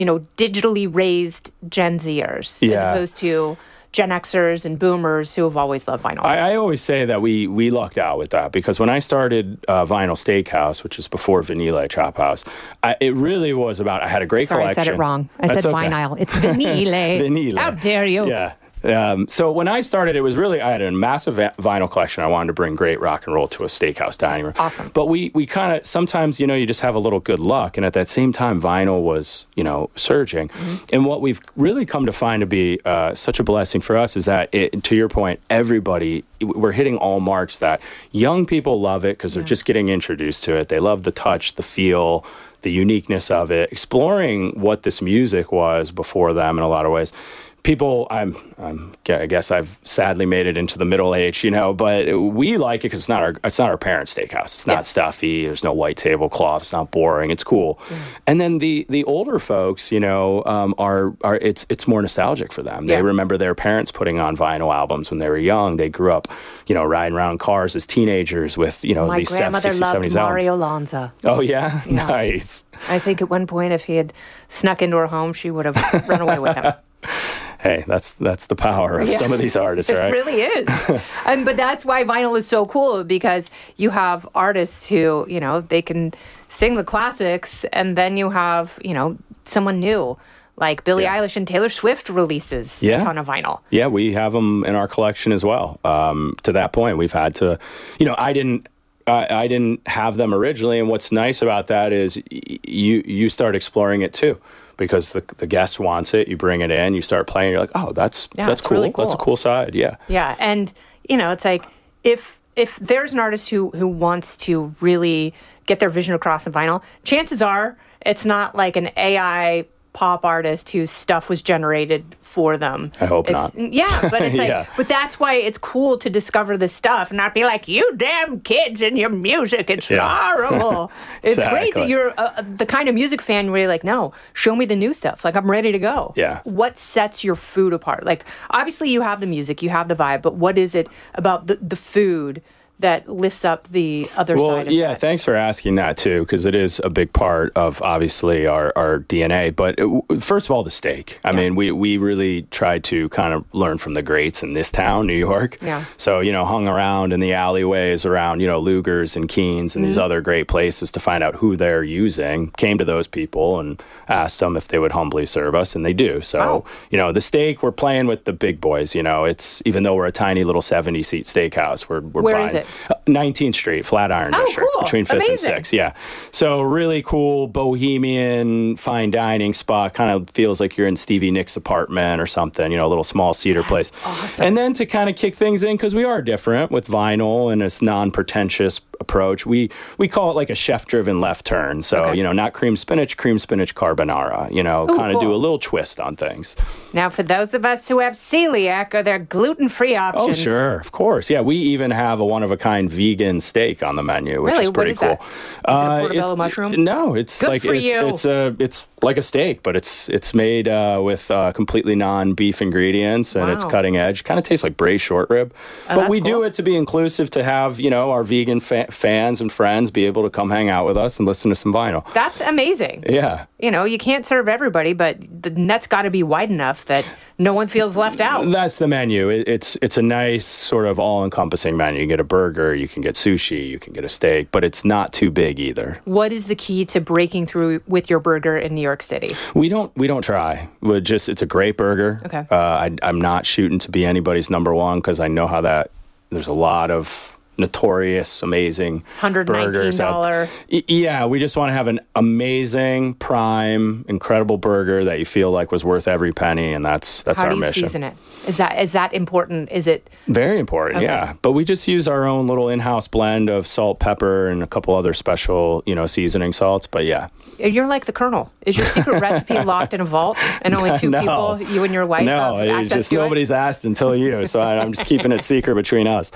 digitally raised Gen Zers as opposed to Gen Xers and boomers who have always loved vinyl. I always say that we lucked out with that, because when I started Vinyl Steakhouse, which was before Vanille Chop House, it really was about, I had a great collection. I said it wrong. I said vinyl. It's Vanille. Vanille. How dare you? Yeah. So when I started, it was really, I had a massive vinyl collection. I wanted to bring great rock and roll to a steakhouse dining room. Awesome. But we kind of, sometimes, you just have a little good luck. And at that same time, vinyl was, surging. Mm-hmm. And what we've really come to find to be such a blessing for us is that, to your point, we're hitting all marks that young people love it because they're just getting introduced to it. They love the touch, the feel, the uniqueness of it, exploring what this music was before them in a lot of ways. People, I guess I've sadly made it into the middle age, but we like it because it's not our parents' steakhouse. It's not stuffy. There's no white tablecloth. It's not boring. It's cool. Mm. And then the older folks, it's more nostalgic for them. They remember their parents putting on vinyl albums when they were young. They grew up, riding around cars as teenagers with, these 60s, 70s albums. My grandmother loved Mario Lanza. Oh yeah? Nice. I think at one point, if he had snuck into her home, she would have run away with him. Hey, that's the power of some of these artists, right? It really is. But that's why vinyl is so cool, because you have artists who, they can sing the classics, and then you have, someone new. Like Billie Eilish and Taylor Swift releases a ton of vinyl. Yeah, we have them in our collection as well. To that point, we've had to, I didn't have them originally, and what's nice about that is you start exploring it too. Because the guest wants it, you bring it in, you start playing, you're like, oh, that's cool. Really cool. That's a cool side, yeah. Yeah, and, it's like, if there's an artist who wants to really get their vision across in vinyl, chances are it's not like an AI pop artist whose stuff was generated for them. I hope not. Yeah, but it's like, but that's why it's cool to discover this stuff and not be like, you damn kids and your music, it's horrible. It's great that you're the kind of music fan where you're like, no, show me the new stuff. Like, I'm ready to go. Yeah. What sets your food apart? Like, obviously you have the music, you have the vibe, but what is it about the food that lifts up the other side of that? Thanks for asking that too, because it is a big part of obviously our DNA. But first of all, the steak. I mean, we really tried to kind of learn from the greats in this town, New York. Yeah. So, hung around in the alleyways around, Luger's and Keen's and these other great places to find out who they're using. Came to those people and asked them if they would humbly serve us, and they do. So, the steak, we're playing with the big boys. It's, even though we're a tiny little 70-seat steakhouse, we're Where buying. Is it? 19th Street, Flatiron District, cool. between 5th and 6th, yeah. So really cool, bohemian, fine dining spot. Kind of feels like you're in Stevie Nicks' apartment or something, a little small cedar place. Awesome. And then to kind of kick things in, because we are different with vinyl and this non-pretentious approach, we call it like a chef-driven left turn. So, not cream spinach carbonara, kind of do a little twist on things. Now, for those of us who have celiac, are there gluten-free options? Oh, sure, of course. Yeah, we even have a one-of-a-kind vegan steak on the menu, which is pretty cool. That? Is it a portobello mushroom? No, it's Good like for you. It's like a steak, but it's made with completely non-beef ingredients, and it's cutting edge. Kind of tastes like braised short rib. But we do it to be inclusive, to have our vegan fans and friends be able to come hang out with us and listen to some vinyl. That's amazing. Yeah. You can't serve everybody, but the net's got to be wide enough that no one feels left out. That's the menu. It's a nice sort of all-encompassing menu. You can get a burger, you can get sushi, you can get a steak, but it's not too big either. What is the key to breaking through with your burger in New York City? We don't try. It's a great burger. Okay. I'm not shooting to be anybody's number one, because I know how that there's a lot of notorious, amazing burgers. $119. Yeah, we just want to have an amazing, prime, incredible burger that you feel like was worth every penny, and that's our mission. How do you season it? Is that important? Is it very important? Okay. Yeah, but we just use our own little in-house blend of salt, pepper, and a couple other special, seasoning salts. But yeah, you're like the Colonel. Is your secret recipe locked in a vault, and only two people, you and your wife, have access just to nobody's asked until you. So I'm just keeping it secret between us.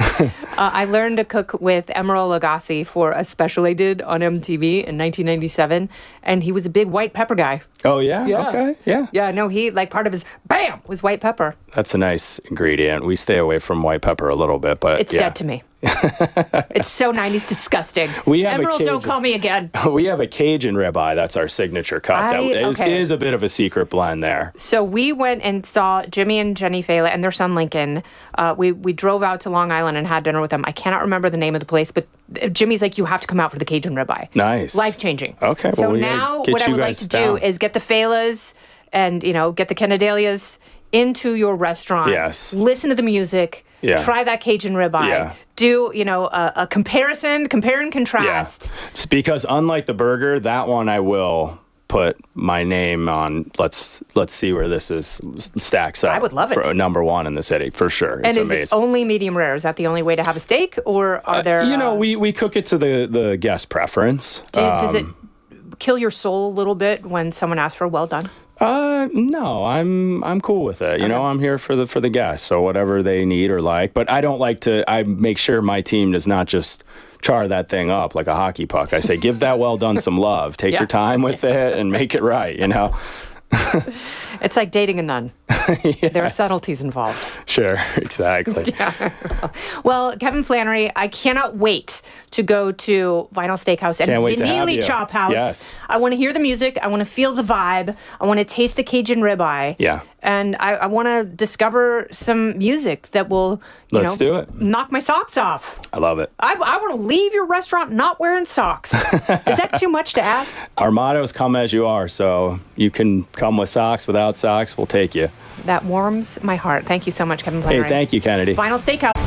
I learned to cook with Emeril Lagasse for a special they did on MTV in 1997, and he was a big white pepper guy. Oh, yeah? Okay, yeah. Yeah, no, he, part of his BAM was white pepper. That's a nice ingredient. We stay away from white pepper a little bit, but it's dead to me. It's so 90s, disgusting. We have Emerald, a don't Cajun- call me again. We have a Cajun ribeye. That's our signature cut. That is a bit of a secret blend there. So we went and saw Jimmy and Jenny Fela and their son Lincoln. We drove out to Long Island and had dinner with them. I cannot remember the name of the place, but Jimmy's like, you have to come out for the Cajun ribeye. Nice. Life-changing. Okay. So well, now get what I you would like guys to down. do is get the Felas and, get the Kennedalias into your restaurant. Yes. Listen to the music. Yeah. Try that Cajun ribeye. Yeah. Do, a compare and contrast. Yeah. It's because unlike the burger, that one I will put my name on. Let's see where this stacks up. I would love it. For number one in the city, for sure. It's And is amazing. it only medium rare? Is that the only way to have a steak? Or are there... we cook it to the guest preference. does it kill your soul a little bit when someone asks for well done? No, I'm cool with it. You know, I'm here for the guests, so whatever they need or like. But I don't like to. I make sure my team does not just char that thing up like a hockey puck. I say, give that well done some love. Take your time with it and make it right. It's like dating a nun. Yes. There are subtleties involved. Sure, exactly. Well, Kevin Flannery, I cannot wait to go to Vinyl Steakhouse and Can't wait to have Vinili you. Chop House. Yes. I want to hear the music. I want to feel the vibe. I want to taste the Cajun ribeye. Yeah. And I want to discover some music that will, Let's do it. knock my socks off. I love it. I want to leave your restaurant not wearing socks. Is that too much to ask? Our motto is come as you are, so you can come with socks, without socks, we'll take you. That warms my heart. Thank you so much, Kevin Flannery. Hey, thank you, Kennedy. Vinyl Steakhouse.